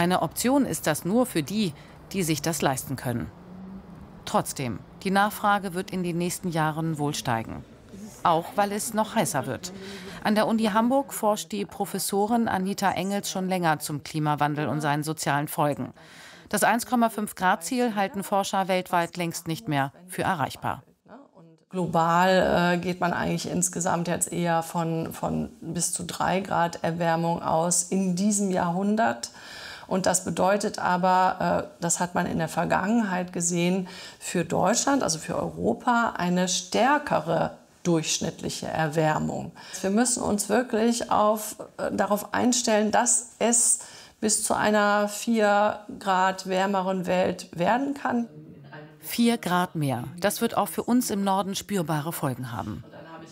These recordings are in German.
Eine Option ist das nur für die, die sich das leisten können. Trotzdem, die Nachfrage wird in den nächsten Jahren wohl steigen. Auch weil es noch heißer wird. An der Uni Hamburg forscht die Professorin Anita Engels schon länger zum Klimawandel und seinen sozialen Folgen. Das 1,5-Grad-Ziel halten Forscher weltweit längst nicht mehr für erreichbar. Global geht man eigentlich insgesamt jetzt eher von bis zu 3 Grad Erwärmung aus in diesem Jahrhundert. Und das bedeutet aber, das hat man in der Vergangenheit gesehen, für Deutschland, also für Europa, eine stärkere durchschnittliche Erwärmung. Wir müssen uns wirklich darauf einstellen, dass es bis zu einer 4 Grad wärmeren Welt werden kann. 4 Grad mehr. Das wird auch für uns im Norden spürbare Folgen haben.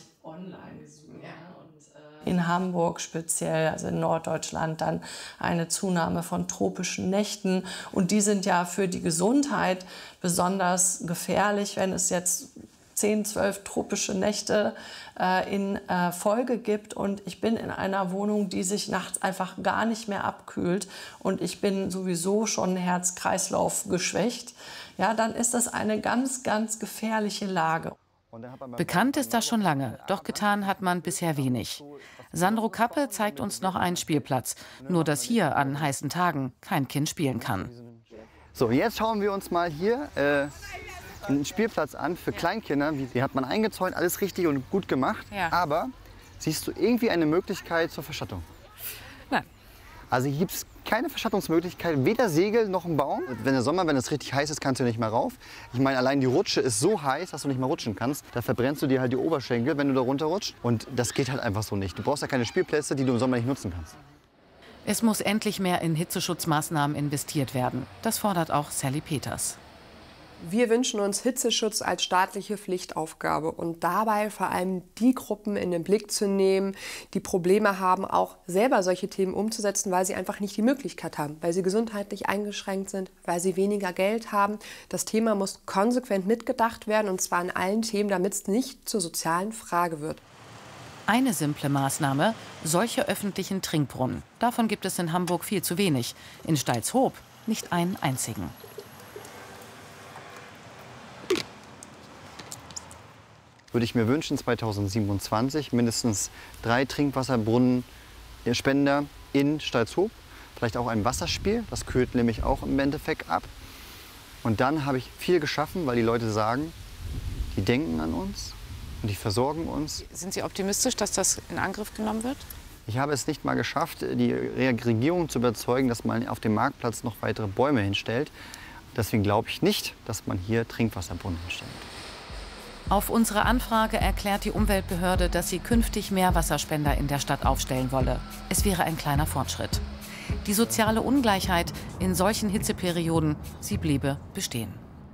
In Hamburg speziell, also in Norddeutschland, dann eine Zunahme von tropischen Nächten. Und die sind ja für die Gesundheit besonders gefährlich, wenn es jetzt 10, 12 tropische Nächte in Folge gibt und ich bin in einer Wohnung, die sich nachts einfach gar nicht mehr abkühlt und ich bin sowieso schon Herz-Kreislauf geschwächt, ja, dann ist das eine ganz, ganz gefährliche Lage. Bekannt ist das schon lange, doch getan hat man bisher wenig. Sandro Kappe zeigt uns noch einen Spielplatz, nur dass hier an heißen Tagen kein Kind spielen kann. So, jetzt schauen wir uns mal hier einen Spielplatz an für Kleinkinder. Die hat man eingezäunt, alles richtig und gut gemacht. Ja. Aber siehst du irgendwie eine Möglichkeit zur Verschattung? Nein. Also hier gibt es keine Verschattungsmöglichkeit, weder Segel noch ein Baum. Wenn es richtig heiß ist, kannst du nicht mehr rauf. Ich meine, allein die Rutsche ist so heiß, dass du nicht mehr rutschen kannst. Da verbrennst du dir halt die Oberschenkel, wenn du da runterrutscht. Und das geht halt einfach so nicht. Du brauchst ja keine Spielplätze, die du im Sommer nicht nutzen kannst. Es muss endlich mehr in Hitzeschutzmaßnahmen investiert werden. Das fordert auch Sally Peters. Wir wünschen uns Hitzeschutz als staatliche Pflichtaufgabe und dabei vor allem die Gruppen in den Blick zu nehmen, die Probleme haben, auch selber solche Themen umzusetzen, weil sie einfach nicht die Möglichkeit haben, weil sie gesundheitlich eingeschränkt sind, weil sie weniger Geld haben. Das Thema muss konsequent mitgedacht werden und zwar in allen Themen, damit es nicht zur sozialen Frage wird. Eine simple Maßnahme, solche öffentlichen Trinkbrunnen. Davon gibt es in Hamburg viel zu wenig. In Steilshoop nicht einen einzigen. Würde ich mir wünschen, 2027 mindestens 3 Trinkwasserbrunnenspender in Steilshoop. Vielleicht auch ein Wasserspiel, das kühlt nämlich auch im Endeffekt ab. Und dann habe ich viel geschaffen, weil die Leute sagen, die denken an uns und die versorgen uns. Sind Sie optimistisch, dass das in Angriff genommen wird? Ich habe es nicht mal geschafft, die Regierung zu überzeugen, dass man auf dem Marktplatz noch weitere Bäume hinstellt. Deswegen glaube ich nicht, dass man hier Trinkwasserbrunnen hinstellt. Auf unsere Anfrage erklärt die Umweltbehörde, dass sie künftig mehr Wasserspender in der Stadt aufstellen wolle. Es wäre ein kleiner Fortschritt. Die soziale Ungleichheit in solchen Hitzeperioden, sie bliebe bestehen.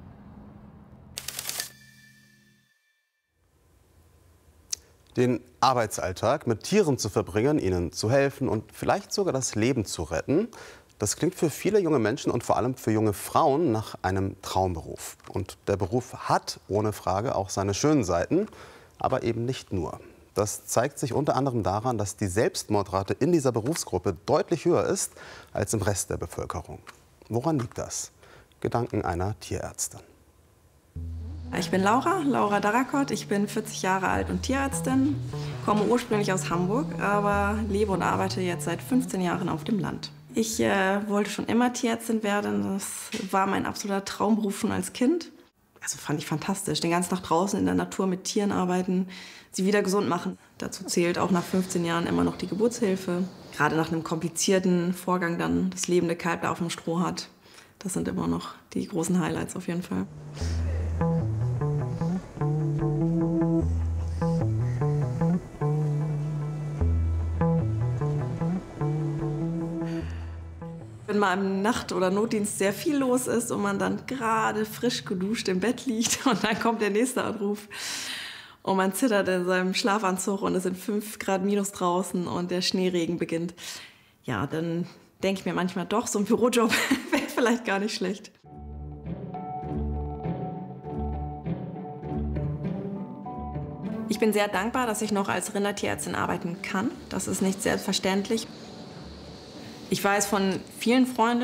Den Arbeitsalltag mit Tieren zu verbringen, ihnen zu helfen und vielleicht sogar das Leben zu retten, das klingt für viele junge Menschen und vor allem für junge Frauen nach einem Traumberuf. Und der Beruf hat ohne Frage auch seine schönen Seiten, aber eben nicht nur. Das zeigt sich unter anderem daran, dass die Selbstmordrate in dieser Berufsgruppe deutlich höher ist als im Rest der Bevölkerung. Woran liegt das? Gedanken einer Tierärztin. Ich bin Laura Darakot, ich bin 40 Jahre alt und Tierärztin, komme ursprünglich aus Hamburg, aber lebe und arbeite jetzt seit 15 Jahren auf dem Land. Ich wollte schon immer Tierärztin werden, das war mein absoluter Traumberuf schon als Kind. Also fand ich fantastisch, den ganzen Tag draußen in der Natur mit Tieren arbeiten, sie wieder gesund machen. Dazu zählt auch nach 15 Jahren immer noch die Geburtshilfe. Gerade nach einem komplizierten Vorgang dann das lebende Kalb da auf dem Stroh hat. Das sind immer noch die großen Highlights auf jeden Fall. Wenn mal im Nacht- oder Notdienst sehr viel los ist und man dann gerade frisch geduscht im Bett liegt und dann kommt der nächste Anruf und man zittert in seinem Schlafanzug und es sind 5 Grad minus draußen und der Schneeregen beginnt, ja, dann denke ich mir manchmal doch, so ein Bürojob wäre vielleicht gar nicht schlecht. Ich bin sehr dankbar, dass ich noch als Rindertierärztin arbeiten kann. Das ist nicht selbstverständlich. Ich weiß von vielen Freunden,